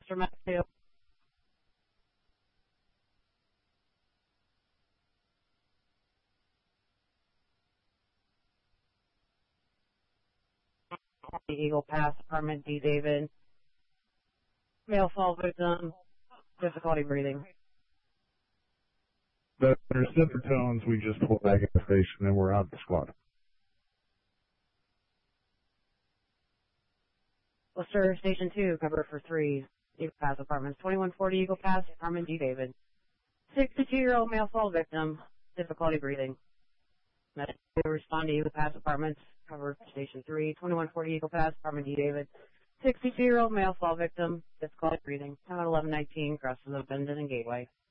Mr. Matthew. Eagle Pass, Apartment D. David. Male fall victim, difficulty breathing. The center tones, we just pulled back at the station and we're out of the squad. Worcester Station 2, cover for 3. Eagle Pass Apartments, 2140 Eagle Pass, Apartment D. David. 62-year-old male fall victim, difficulty breathing. Medical respond to Eagle Pass Apartments, cover Station 3, 2140 Eagle Pass, Apartment D. David. 62-year-old male fall victim, difficulty breathing. Time at 11:19, crosses of Bendon and Gateway.